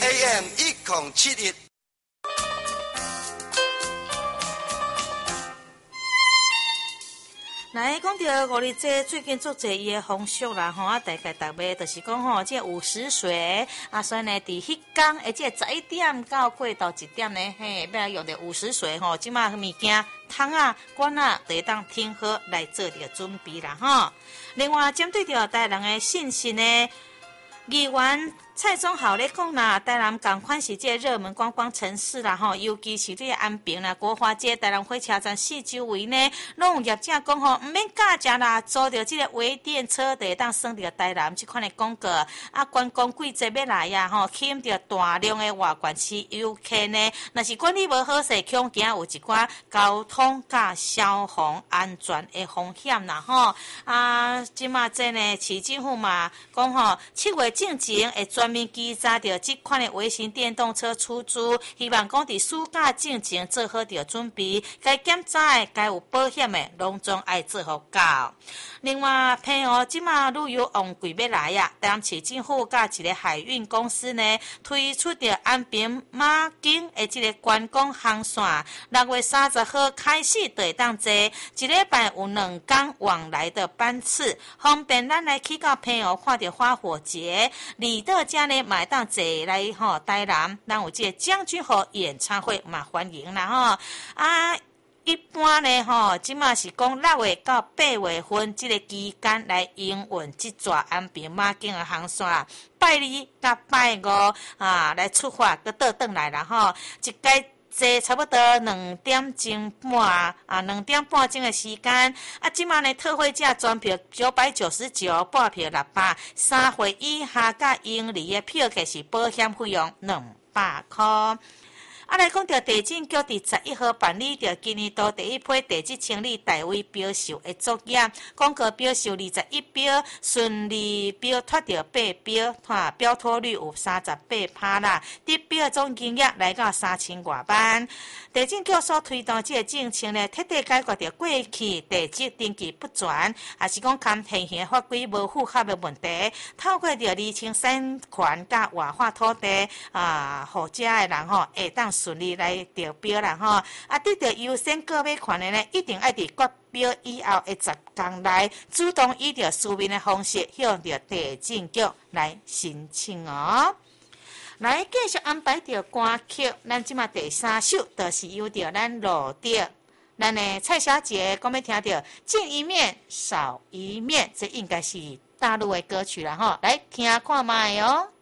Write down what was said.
AM 1071。 来讲到五日节，最近做侪伊的风俗啦吼，大概逐尾就是讲吼，这50岁所以呢，伫迄天即11点到过到1点呢，要用着50岁吼，即马物件桶啊、罐啊，都会当听好来做着准备啦吼。另外，针对着台人的信息呢，议员蔡总豪咧讲啦，台南同款是这热门观光城市啦吼，尤其是这安平啦、国华街、台南火车站四周围呢，拢有业者讲吼，唔免加价啦，租着这个微电车就会当省着台南这款的广告。观光季节要来呀吼，吸引着大量的外县市游客呢。若是管理无好势，恐惊有一寡交通甲消防安全的风险啦吼。即马这呢，市政府嘛讲吼，7月正前会专面稽查着这款的微型电动车出租，希望讲伫暑假正前做好着准备，该检查的、该有保险的，拢总爱做好到。另外，配合即马旅游旺季要来啊，台南市政府甲一个海运公司呢，推出着安平马景的这个观光航线，6月30号开始就会当坐，一礼拜有2天往来的班次，方便咱来去到配合看着花火节。离岛遮呢，嘛会当坐来台南，咱有这个将军河演唱会嘛欢迎啦吼一般呢即马是讲6月到8月份这个期间来营运这座安平马景的航线，拜2到拜5来出发，搁倒转来啦吼，一该坐差不多2点钟半2点半钟的时间。即马呢特惠价专票999，半票600，3岁以下甲婴儿的票价是保险费用200块。来讲到地震局伫11号办理着今年度第一批地质清理代位标售的作业，广告标售21标，顺利标脱着8标，标脱率有38%啦，得标总金额来到3000多万。地震局所推动这个政策呢，彻底解决着过去地质登记不全，也是讲看现行法规无符合的问题，透过着厘清产权甲外划土地户者的人会当顺利来投标啦吼，得到优先购买权的呢，一定爱伫决标以后的10天内，主动以着书面的方式向着地震局来申请哦。来继续安排着歌曲，咱即马第3首就是由着咱录着咱的蔡小姐讲要听着见一面少一面，这应该是大陆的歌曲啦吼，来听看卖哦。